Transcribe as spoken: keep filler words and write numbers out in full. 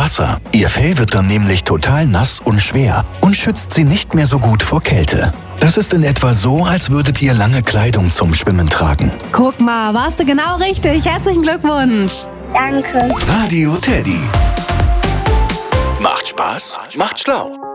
Wasser. Ihr Fell wird dann nämlich total nass und schwer und schützt sie nicht mehr so gut vor Kälte. Das ist in etwa so, als würdet ihr lange Kleidung zum Schwimmen tragen. Guck mal, warst du genau richtig. Herzlichen Glückwunsch. Danke. Radio Teddy. Macht Spaß, macht schlau.